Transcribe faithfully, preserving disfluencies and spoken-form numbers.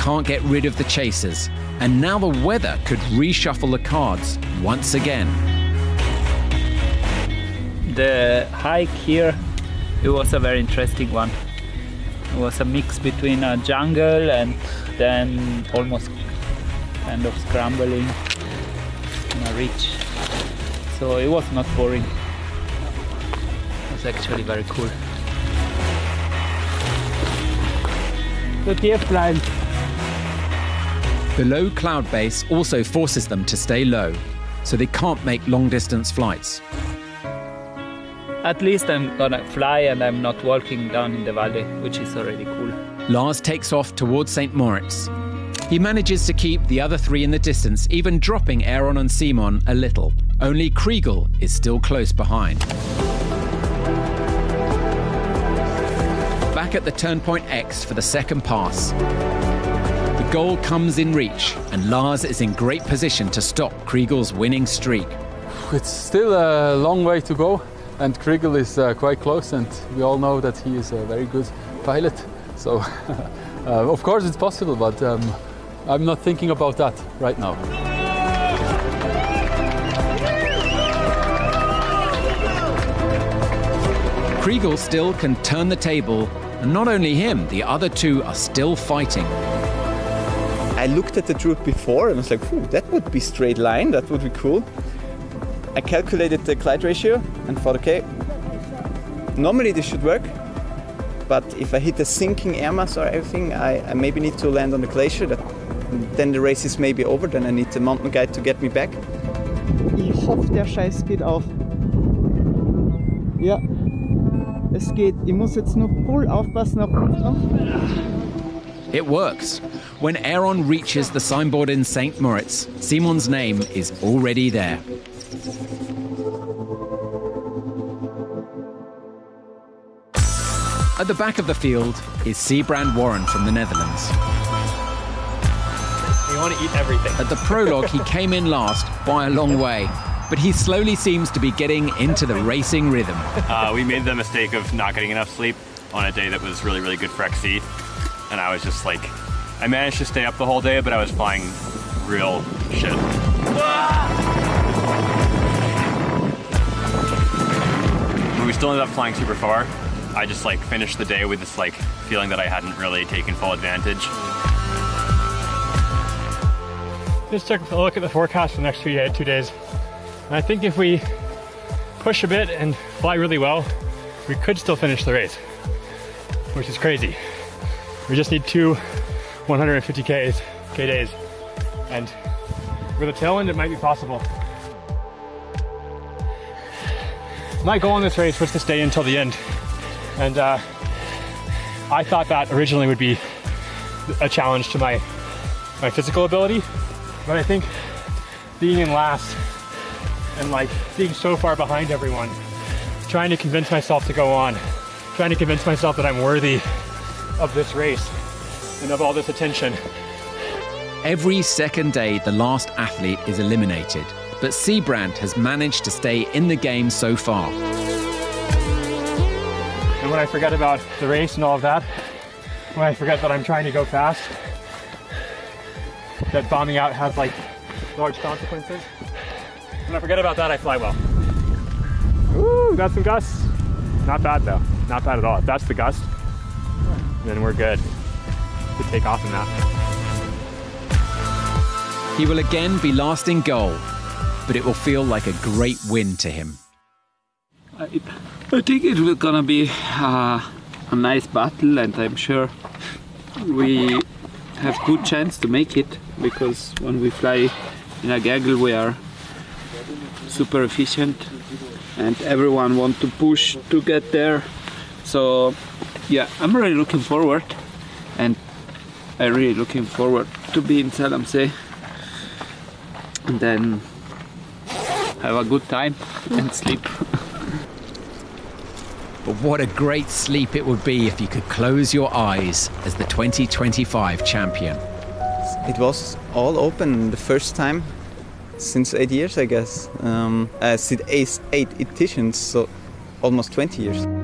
can't get rid of the chasers, and now the weather could reshuffle the cards once again. The hike here, it was a very interesting one. It was a mix between a jungle and then almost kind of scrambling in a ridge. So it was not boring. It was actually very cool. The T F line. The low cloud base also forces them to stay low, so they can't make long-distance flights. At least I'm gonna fly and I'm not walking down in the valley, which is already cool. Lars takes off towards Saint Moritz. He manages to keep the other three in the distance, even dropping Aaron and Simon a little. Only Kriegel is still close behind. Back at the turnpoint X for the second pass. The goal comes in reach, and Lars is in great position to stop Kriegel's winning streak. It's still a long way to go, and Kriegel is uh, quite close, and we all know that he is a very good pilot. So, uh, of course it's possible, but um, I'm not thinking about that right now. Kriegel still can turn the table, and not only him, the other two are still fighting. I looked at the route before and was like, that would be straight line, that would be cool. I calculated the glide ratio and thought, okay, normally this should work, but if I hit a sinking air mass or everything, I, I maybe need to land on the glacier, that, then the race is maybe over, then I need the mountain guide to get me back. Ich hoffe, der Scheiß geht auf. Ja, es geht. Ich muss jetzt nur voll aufpassen auf den. It works. When Aaron reaches the signboard in Saint Moritz, Simon's name is already there. At the back of the field is Siebrand Warren from the Netherlands. You want to eat everything. At the prologue, he came in last by a long way, but he slowly seems to be getting into the racing rhythm. Uh, we made the mistake of not getting enough sleep on a day that was really, really good for X C. And I was just like, I managed to stay up the whole day, but I was flying real shit. But we still ended up flying super far. I just like finished the day with this like feeling that I hadn't really taken full advantage. Just took a look at the forecast for the next two, two days. And I think if we push a bit and fly really well, we could still finish the race, which is crazy. We just need two one hundred fifty K days. And with a tailwind, it might be possible. My goal in this race was to stay until the end. And uh, I thought that originally would be a challenge to my, my physical ability. But I think being in last and like being so far behind everyone, trying to convince myself to go on, trying to convince myself that I'm worthy of this race and of all this attention. Every second day, the last athlete is eliminated, but Siebrand has managed to stay in the game so far. And when I forget about the race and all of that, when I forget that I'm trying to go fast, that bombing out has like large consequences, when I forget about that, I fly well. Ooh, got some gusts. Not bad though, not bad at all. If that's the gust, then we're good to take off in that. He will again be last in goal, but it will feel like a great win to him. I, I think it will gonna be uh, a nice battle, and I'm sure we have good chance to make it, because when we fly in a gaggle we are super efficient and everyone wants to push to get there. So yeah, I'm really looking forward, and I'm really looking forward to be in Zell am See and then have a good time and sleep. But what a great sleep it would be if you could close your eyes as the twenty twenty-five champion. It was all open the first time since eight years, I guess. Um, uh, since eight, eight editions, so almost twenty years.